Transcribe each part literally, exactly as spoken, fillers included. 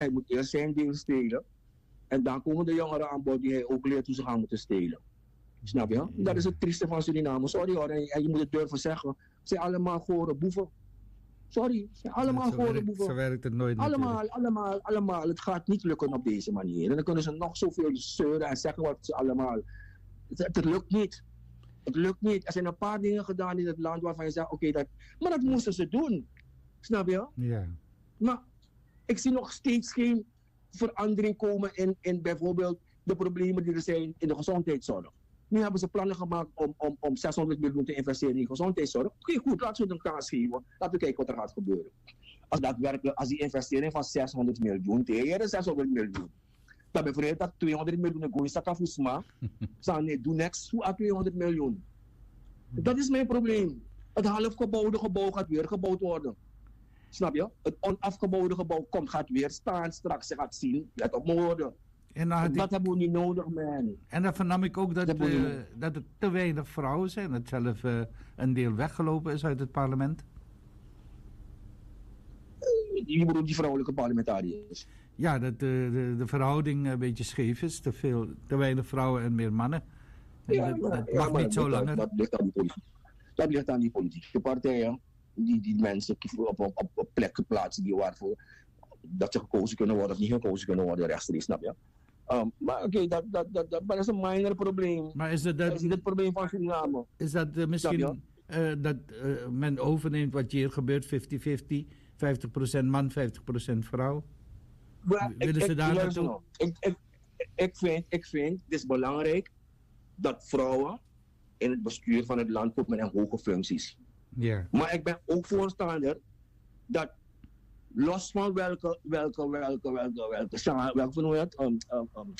hij moet eerst zijn deel stelen. En dan komen de jongeren aan bod die hij ook leert hoe ze gaan moeten stelen. Snap je? Dat is het trieste van Suriname. Sorry hoor, en je moet het durven zeggen. Ze zijn allemaal gore boeven. Sorry, ze zijn allemaal ja, gore boeven. Zo werkt het nooit. Allemaal, natuurlijk. allemaal, allemaal. Het gaat niet lukken op deze manier. En dan kunnen ze nog zoveel zeuren en zeggen wat ze allemaal. Het, het lukt niet. Het lukt niet. Er zijn een paar dingen gedaan in het land waarvan je zegt, oké, okay, dat... Maar dat moesten ze doen. Snap je? Ja. Maar ik zie nog steeds geen verandering komen in, in bijvoorbeeld de problemen die er zijn in de gezondheidszorg. Nu hebben ze plannen gemaakt om, om, om zeshonderd miljoen te investeren in gezondheidszorg. Oké, okay, goed, laten we het een kans geven. Laten we kijken wat er gaat gebeuren. Als, dat werkelijk, als die investering van zeshonderd miljoen, tegen zeshonderd miljoen, dan bijvoorbeeld dat tweehonderd miljoen gooi staat fusma, dan nee, doe niks voor tweehonderd miljoen. Dat is mijn probleem. Het halfgebouwde gebouw gaat weer gebouwd worden. Snap je? Het onafgebouwde gebouw komt, gaat weer staan straks. Je gaat zien, let op woorden. En dan had dat ik, hebben we niet nodig, man. En dan vernam ik ook dat, Dat uh, moet dat er te weinig vrouwen zijn. Dat zelf uh, een deel weggelopen is uit het parlement. Je bedoelt die vrouwelijke parlementariërs? Ja, dat de, de, de verhouding een beetje scheef is. Te, veel, te weinig vrouwen en meer mannen. En Ja, dat, maar, dat ja, mag maar niet zo dat, langer. Dat, dat, ligt aan die politiek. dat ligt aan die politieke partijen. Die, die mensen op, op, op, op plekken plaatsen die waarvoor dat ze gekozen kunnen worden of niet gekozen kunnen worden rechtstreeks, snap je? Um, maar oké, okay, dat, dat, dat, dat, dat is een minor probleem. Maar is dat, dat, dat is niet het probleem van Suriname. Is dat uh, misschien uh, dat uh, men overneemt wat hier gebeurt, vijftig vijftig, vijftig procent man, vijftig procent vrouw? Maar Willen ik, ze ik, daar luister naartoe? nog. Ik, ik, ik, vind, ik vind, het is belangrijk dat vrouwen in het bestuur van het land komen in hoge functies. Ja. Maar ik ben ook voorstander dat los van welke, welke, welke, welke, welke, welke, welke noem je het? Um, um, um,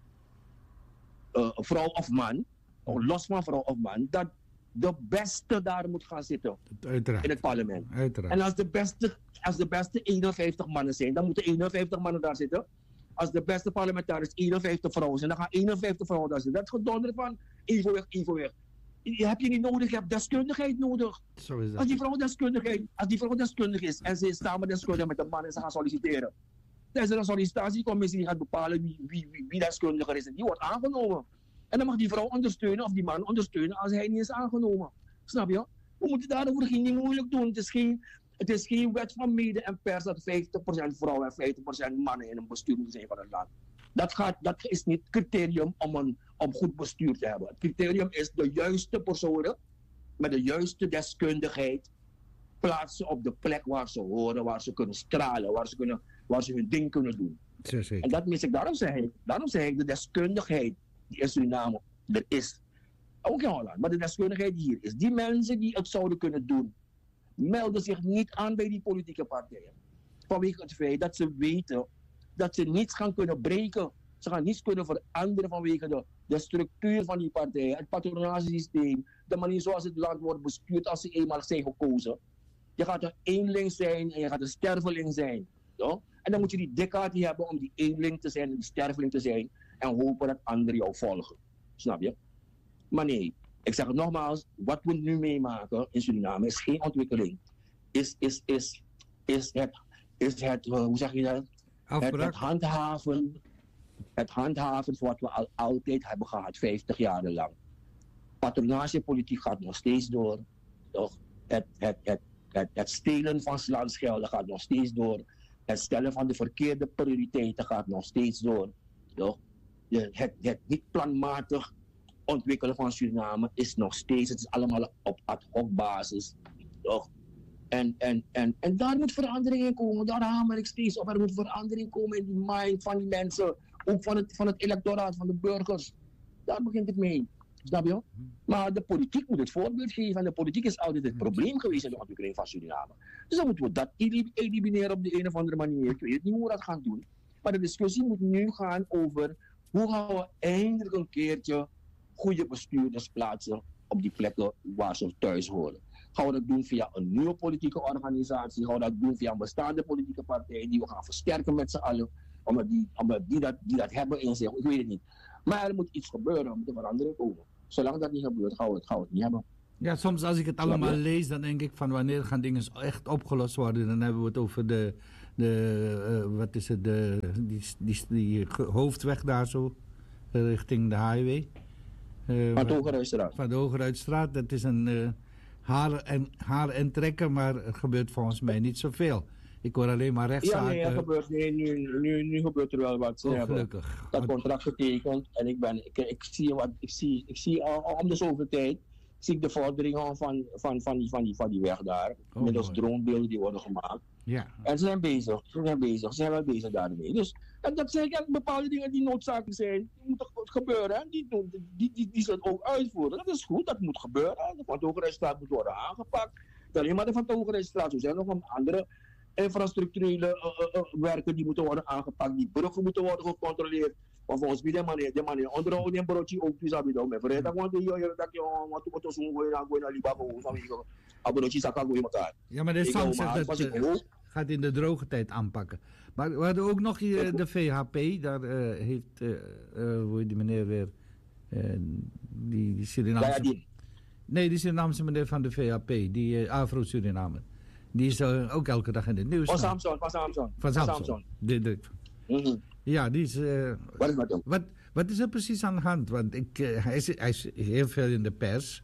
uh, vrouw of man, of los van vrouw of man, dat de beste daar moet gaan zitten. Uiteraard. In het parlement. Uiteraard. En als de beste, als de beste eenenvijftig mannen zijn, dan moeten eenenvijftig mannen daar zitten. Als de beste parlementariërs eenenvijftig vrouwen zijn, dan gaan eenenvijftig vrouwen daar zitten. Dat is gedonder van evenweg, evenweg. Je hebt je niet nodig, je hebt deskundigheid nodig. Zo is dat. Als die vrouw deskundigheid, als die vrouw deskundig is en ze is samen deskundig met de man en ze gaan solliciteren, dan is er een sollicitatiecommissie die gaat bepalen wie, wie, wie, wie deskundiger is en die wordt aangenomen. En dan mag die vrouw ondersteunen of die man ondersteunen als hij niet is aangenomen. Snap je? We moeten daarover geen moeilijk doen. Het is geen, het is geen wet van mede en pers dat vijftig procent vrouwen en vijftig procent mannen in een bestuur moeten zijn van het land. Dat, gaat, dat is niet het criterium om een om goed bestuur te hebben. Het criterium is de juiste personen met de juiste deskundigheid plaatsen op de plek waar ze horen, waar ze kunnen stralen, waar ze, kunnen, waar ze hun ding kunnen doen. En dat mis ik. Daarom zeg ik, daarom zeg ik de deskundigheid die in Suriname er is, ook in Holland, maar de deskundigheid die hier is, die mensen die het zouden kunnen doen, melden zich niet aan bij die politieke partijen. Vanwege het feit dat ze weten dat ze niets gaan kunnen breken. Ze gaan niets kunnen veranderen vanwege de, de structuur van die partijen, het patronagesysteem, de manier zoals het land wordt bestuurd als ze eenmaal zijn gekozen. Je gaat een eenling zijn en je gaat een sterveling zijn. Ja? En dan moet je die dikkaartje hebben om die eenling te zijn en die sterveling te zijn en hopen dat anderen jou volgen. Snap je? Maar nee, ik zeg het nogmaals, wat we nu meemaken in Suriname is geen ontwikkeling. Is, is, is, is het, is het uh, hoe zeg je dat? Het, het handhaven, het handhaven van wat we al altijd hebben gehad, vijftig jaar lang. Patronagepolitiek gaat nog steeds door. Toch? Het, het, het, het, het stelen van landsgelden gaat nog steeds door. Het stellen van de verkeerde prioriteiten gaat nog steeds door. Toch? De, het, het niet planmatig ontwikkelen van Suriname is nog steeds, het is allemaal op ad hoc basis. Toch? En, en, en, en daar moet verandering in komen, daar hamer ik steeds op. Er moet verandering komen in die mind van die mensen, ook van het, van het electoraat, van de burgers. Daar begint het mee, snap je? Maar de politiek moet het voorbeeld geven en de politiek is altijd het probleem geweest in de ontwikkeling van Suriname. Dus dan moeten we dat elimineren op de een of andere manier. Ik weet niet hoe we dat gaan doen. Maar de discussie moet nu gaan over hoe gaan we eindelijk een keertje goede bestuurders plaatsen op die plekken waar ze thuis horen. Gaan we dat doen via een nieuwe politieke organisatie? Gaan we dat doen via een bestaande politieke partij die we gaan versterken met z'n allen? Omdat die, omdat die, dat, die dat hebben in zich, ik weet het niet. Maar er moet iets gebeuren, er moet een verandering komen. Zolang dat niet gebeurt, gaan we het, gaan we het niet hebben. Ja, soms als ik het allemaal lees, dan denk ik van wanneer gaan dingen echt opgelost worden. Dan hebben we het over de, de uh, wat is het, de, die, die, die hoofdweg daar zo, uh, richting de highway. Uh, van de Hogeruitstraat. Van de Hogeruitstraat. Dat is een uh, haren en, haren en trekken, maar er gebeurt volgens mij niet zoveel. Ik hoor alleen maar rechtszaken. Ja, nee, er gebeurt, nee nu, nu, nu gebeurt er wel wat. Ze oh, hebben gelukkig. dat contract getekend en ik, ben, ik, ik zie, wat, ik zie, ik zie al, al om de zoveel tijd zie ik de vorderingen van, van, van, die, van, die, van die weg daar. Oh, middels mooi. Dronebeelden die worden gemaakt. Ja. En ze zijn bezig, ze zijn bezig, ze zijn wel bezig daarmee. Dus en dat zijn bepaalde dingen die noodzakelijk zijn, die moeten gebeuren en die, die, die, die, die zullen ook uitvoeren. Dat is goed, dat moet gebeuren. De Van de Hogeruitstraat moet worden aangepakt. Dat alleen maar de Van de Hogeruitstraat, er zijn nog een andere infrastructurele uh, uh, uh, werken die moeten worden aangepakt, die bruggen moeten worden gecontroleerd. Maar volgens mij de manier, de manier onderhouden en broodje ook dus hebben we met vreemd. Dat want je dat je wat wat wat zo gewoon naar gewoon naar Libanon of zo hier. Abroodje zakken gewoon elkaar. Ja, maar de Sam zegt dat uh, gaat in de droge tijd aanpakken. Maar we hadden ook nog hier de V H P, daar uh, heeft uh, uh, hoe heet die meneer weer uh, die, die Surinaamse. Ja, nee, die Surinaamse meneer van de V H P, die uh, Afro-Surinamer. Die is uh, ook elke dag in het nieuws. Van Samson, van Samson. Van Samson. Samson. De, de, mm-hmm. Ja, die is... Uh, wat is dat dan? Wat, wat is er precies aan de hand? Want ik, uh, hij, is, hij is heel veel in de pers.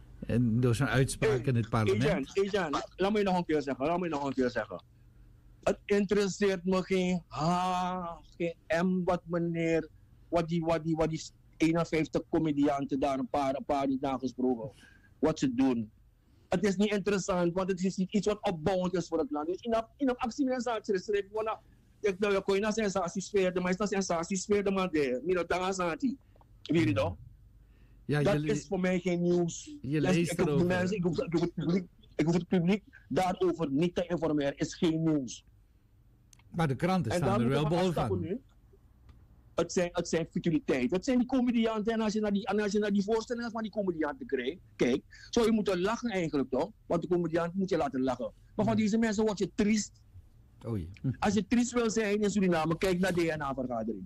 En door zijn uitspraak hey, in het parlement. Ejan, Ejan, laat me je nog een keer zeggen. Laat me je nog een keer zeggen. Het interesseert me geen ha, geen M, wat meneer... Wat die, wat die, wat die eenenvijftig comedianten daar een paar, een paar niet nagesproken. Wat ze doen. Het is niet interessant, want het is niet iets wat opbouwend is voor het land. Dus in een, in een actie met een schrijf van ik nou kon je naar sensatiesfeer, maar is dat sensatiesfeer maar de, meer dan een santi. Weet je toch? Ja, dat je is voor mij geen nieuws. Je leest ik, hoef mensen, ik, hoef, ik, hoef het publiek, ik hoef het publiek daarover niet te informeren. is geen nieuws. Maar de kranten staan er wel bol van. Nu. Het zijn, het zijn futiliteiten. Het zijn die comedianten. En als je naar die, als je naar die voorstellingen van die comedianten kijkt, zou je moeten lachen eigenlijk toch? Want de comediant moet je laten lachen. Maar van deze mensen word je triest. Oh ja. Als je triest wil zijn in Suriname, kijk naar D N A-vergadering.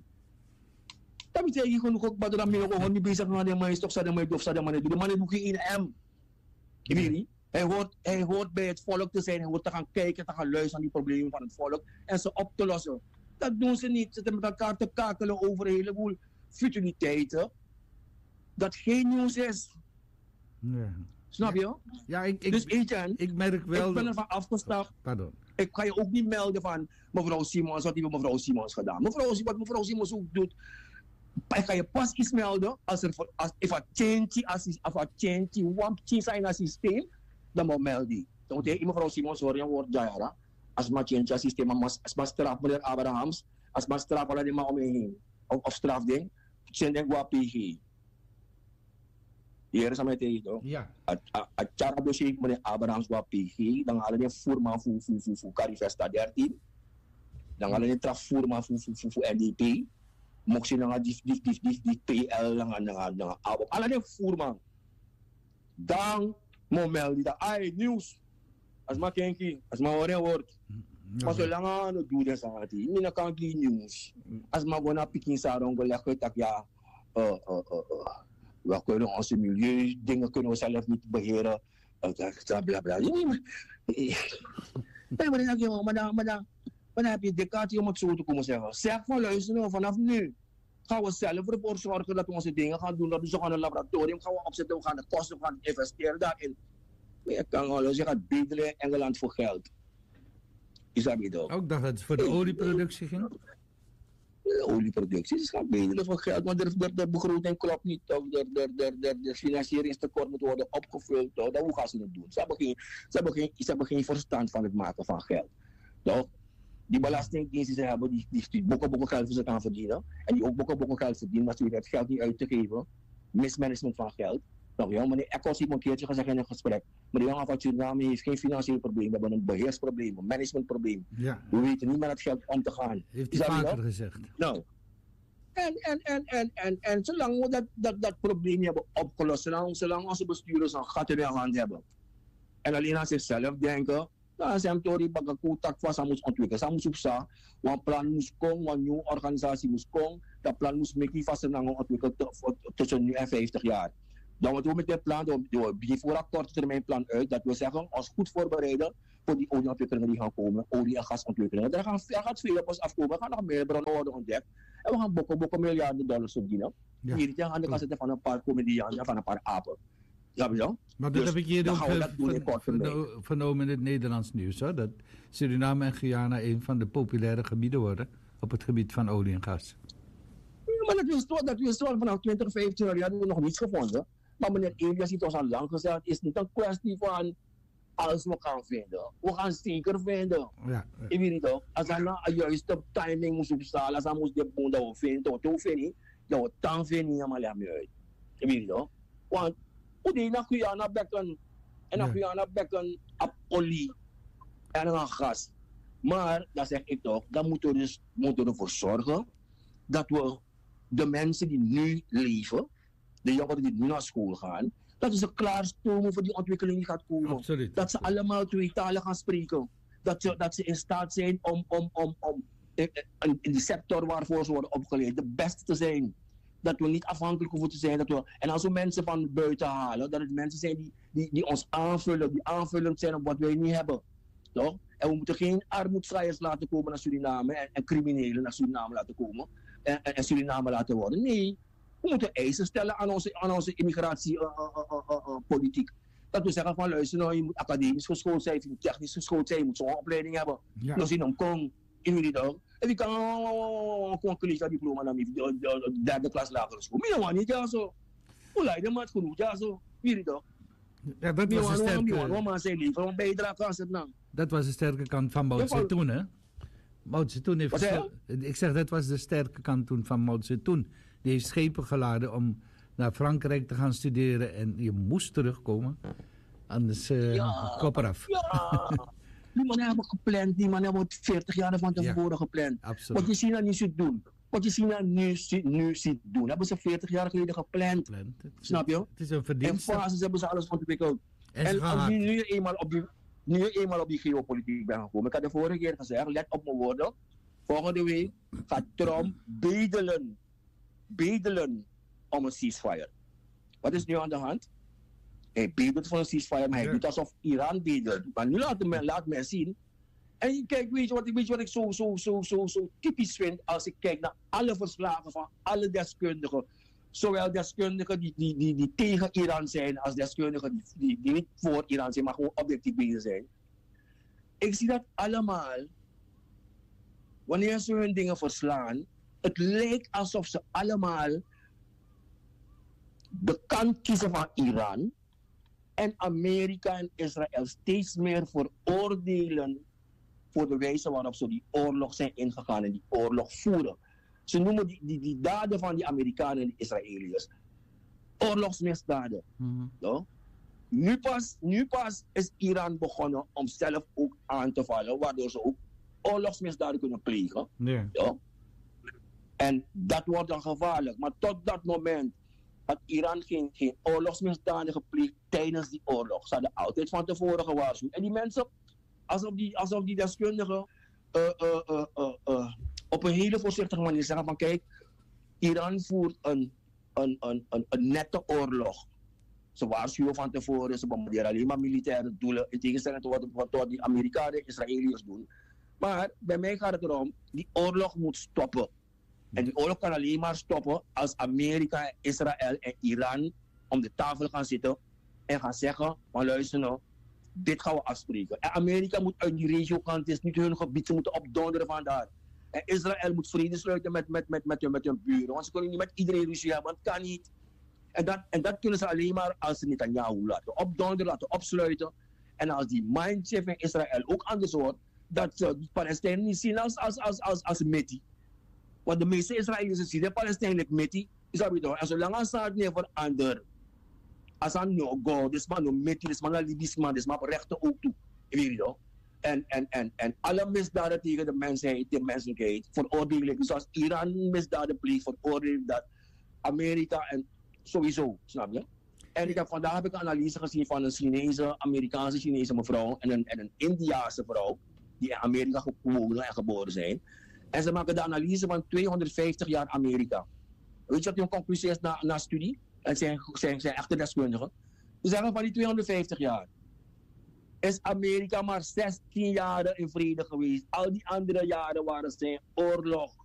Dat betekent genoeg ook dat er gewoon niet bezig gaan met mij, toch zouden mij of zouden mij doen. De man doet geen M. Je weet niet? Hij hoort, hij hoort bij het volk te zijn, hij hoort te gaan kijken, te gaan luisteren naar die problemen van het volk en ze op te lossen. Dat doen ze niet. Ze zitten met elkaar te kakelen over een heleboel futiliteiten. Dat geen nieuws is. Ja. Snap je? Ja, ik, ik, dus Etienne, ik merk wel... Ik ben ervan afgestapt. Pardon. Ik ga je ook niet melden van mevrouw Simons, wat heeft mevrouw Simons gedaan. Mevrouw, wat mevrouw Simons ook doet. Ik ga je pas iets melden als er voor, als if a change, als if a change, want change zijn het systeem, dan moet melden. Dan moet je mevrouw Simons horen, je wordt Jara. Als maar change het systeem, als maar straf meneer Abrahams, als maar straf alleen maar om me heen. Of, of strafding, zijn denk ik P G. Hier is aan mij tegen toch? Ja. Het Jara dossier meneer Abrahams P G, dan halen we voerman voor voor voor voor Carifesta dertien. Dan halen we traf voerman voor voor voor voor N D P. Mocht je dan die die die die die P L dan dan dan dan alle voerman. Dan moet melden dat ai nieuws. Als maar kenkie, als maar horen wordt. Maar zolang aan het doen is aan het doen, niet kan die nieuws. Als maar gewoon naar Peking Sarong leggen, dat ja, uh, uh, uh, uh, we kunnen onze milieu dingen kunnen we zelf niet beheren. Bla bla bla. Nee, maar dan denk je, maar dan, maar dan, dan heb je decade om het zo te komen zeggen. Zeg van luisteren, vanaf nu gaan we zelf ervoor zorgen dat we onze dingen gaan doen. Dat we zo gaan een laboratorium gaan we opzetten, we gaan de kosten, we gaan investeren daarin. Je kan alles, je gaat bedelen in Engeland voor geld. Is dat niet ook? Ook dat het voor de olieproductie ging? De olieproductie, ze gaan bedelen voor geld, maar de, de, de begroting klopt niet. Of de, de, de, de, de financieringstekort moet worden opgevuld. Toch? Dan, hoe gaan ze het doen? Ze hebben, geen, ze, hebben geen, ze hebben geen verstand van het maken van geld. Toch? Die belastingdiensten die ze hebben, die, die, die bokken bokken geld voor ze gaan verdienen. En die ook bokken bokken geld verdienen, maar ze weten het geld niet uit te geven. Mismanagement van geld. Nou ja, meneer Eccles heeft een keertje gezegd in een gesprek. Meneer Jongen van Suriname heeft geen financieel probleem. We hebben een beheersprobleem, een managementprobleem. Ja. We weten niet met het geld om te gaan. Heeft hij vaker gezegd. Nou. En, en, en, en, en, en zolang we dat, dat, dat probleem hebben opgelost, zolang, zolang onze bestuurders een gat in de hand hebben. En alleen aan zichzelf denken, dan zijn Tori Bagakotak vast aan moet ontwikkelen. Ze moet zoeken, want plan moest komen, een nieuwe organisatie moest komen. Dat plan moest Mickey vast en ontwikkelen tussen nu en vijftig jaar. Dan moeten we met dit plan, we geven een korte termijn plan uit, dat we zeggen, ons goed voorbereiden voor die olieontwikkelingen die gaan komen, olie- en gasontwikkelingen. Daar, gaan, er gaat veel op ons afkomen, er gaan nog meer bronnen worden ontdekt. En we gaan bokken, bokken miljarden dollars verdienen. Ja. Hier die aan de kant zitten van een paar comedianten, van een paar apen. Ja, ja. Maar dat dus, heb ik hier ook uh, verno vernomen in het Nederlands nieuws, hoor, dat Suriname en Guyana een van de populaire gebieden worden op het gebied van olie en gas. Ja, maar dat wist wel, dat wist wel vanaf twintig vijftien jaar hadden we nog niets gevonden. Maar meneer Elias heeft ons al lang gezegd, het is niet een kwestie van als we gaan vinden. We gaan zeker vinden. Ja, ja. Je weet niet toch? Als er nou juist op timing moest opstaan, als er moest de boel dat we vinden, dat we vinden, dat we dan vinden, maar laat me uit. Je weet niet toch? Want hoe die naar Guyana bekken, en naar Guyana bekken op olie en aan gas. Maar, dat zeg ik toch, dan moeten we dus moeten we ervoor zorgen dat we de mensen die nu leven, de jongeren die nu naar school gaan, dat ze klaarstomen voor die ontwikkeling die gaat komen. Absoluut. Dat ze allemaal twee talen gaan spreken. Dat ze, dat ze in staat zijn om, om, om, om in, in, in die sector waarvoor ze worden opgeleid de beste te zijn. Dat we niet afhankelijk hoeven te zijn. Dat we, en als we mensen van buiten halen, dat het mensen zijn die, die, die ons aanvullen, die aanvullend zijn op wat wij niet hebben. Toch? En we moeten geen armoedvrijers laten komen naar Suriname en, en criminelen naar Suriname laten komen en, en, en Suriname laten worden. Nee. We moeten eisen stellen aan onze, aan onze immigratiepolitiek. Uh, uh, uh, uh, dat we zeggen van luister, nou, je moet academisch geschoold zijn, je moet technisch geschoold zijn, je moet zo'n opleiding hebben. Ja. Dus in Hongkong, in Unidog. En wie kan gewoon een collega diploma naar de derde klas lagere school. Maar je niet, ja zo. Hoe leidt je maar genoeg, ja zo. Unidog. Ja, dat was de sterke... Dat was de sterke kant van Mao Zedong, hè? Mao Zedong heeft... Wat ik zeg, dat was de sterke kant toen van Mao Zedong. Die heeft schepen geladen om naar Frankrijk te gaan studeren en je moest terugkomen. Anders uh, ja, kop eraf. Ja. Die mannen hebben gepland, die mannen hebben veertig jaar van tevoren ja, gepland. Absoluut. Wat je China nu ziet doen, wat je China nu, nu ziet doen, hebben ze veertig jaar geleden gepland. Plan. Het, Snap je? Het is een verdienste. In fases hebben ze alles ontwikkeld. En, en als je nu eenmaal op die, nu eenmaal op die geopolitiek bent gekomen, ik had de vorige keer gezegd, let op mijn woorden, volgende week gaat Trump bedelen. bedelen om een ceasefire. Wat is nu aan de hand? Hij bedelt voor een ceasefire, maar hij ja. doet alsof Iran bedelt. Maar nu laat men, laat men zien. En kijk, weet je wat, weet je wat ik zo, zo, zo, zo, zo typisch vind als ik kijk naar alle verslagen van alle deskundigen. Zowel deskundigen die, die, die, die tegen Iran zijn, als deskundigen die, die, die niet voor Iran zijn, maar gewoon objectief bezig zijn. Ik zie dat allemaal, wanneer ze hun dingen verslaan, het lijkt alsof ze allemaal de kant kiezen van Iran en Amerika en Israël steeds meer veroordelen voor de wijze waarop ze die oorlog zijn ingegaan en die oorlog voeren. Ze noemen die, die, die daden van die Amerikanen en de Israëliërs oorlogsmisdaden. Mm-hmm. No? Nu, pas, nu pas is Iran begonnen om zelf ook aan te vallen, waardoor ze ook oorlogsmisdaden kunnen plegen. Yeah. No? En dat wordt dan gevaarlijk. Maar tot dat moment had Iran geen, geen oorlogsmisdaden gepleegd tijdens die oorlog. Ze hadden altijd van tevoren gewaarschuwd. En die mensen, alsof die, alsof die deskundigen uh, uh, uh, uh, uh, op een hele voorzichtige manier zeggen van kijk, Iran voert een, een, een, een, een nette oorlog. Ze waarschuwen van tevoren, ze bombarderen alleen maar militaire doelen, in tegenstelling tot wat, wat, wat die Amerikanen en Israëliërs doen. Maar bij mij gaat het erom, die oorlog moet stoppen. En die oorlog kan alleen maar stoppen als Amerika, Israël en Iran om de tafel gaan zitten en gaan zeggen, maar luister nou, dit gaan we afspreken. En Amerika moet uit die regio gaan, het is niet hun gebied, ze moeten opdonderen van daar. En Israël moet vrede sluiten met, met, met, met, met hun buren, want ze kunnen niet met iedereen ruzie hebben, want het kan niet. En dat, en dat kunnen ze alleen maar als ze Netanyahu laten opdonderen, laten opsluiten. En als die mindshift in Israël ook anders wordt, dat ze die Palestijnen niet zien als, als, als, als, als Meti. Want de meeste Israëliërs zien de Palestijnen Meti, is dat toch? En zolang als ze niet veranderen, als ze no go, dus maar no Meti, dus maar no Libisch man, dus maar rechten ook toe. Weet je toch? En, en, en, en alle misdaden tegen de mensheid, de menselijkheid, veroordeel ik. Zoals Iran misdaden pleegt, veroordeel ik dat. Amerika en sowieso, snap je? En ik heb, vandaag heb ik een analyse gezien van een Chinese, Amerikaanse Chinese mevrouw en een, en een Indiase vrouw, die in Amerika wonen en geboren zijn. En ze maken de analyse van tweehonderdvijftig jaar Amerika. Weet je wat hun conclusie is na, na studie? en zijn, zijn, zijn echte deskundigen, ze zeggen van die tweehonderdvijftig jaar is Amerika maar zestien jaren in vrede geweest. Al die andere jaren waren ze in oorlog.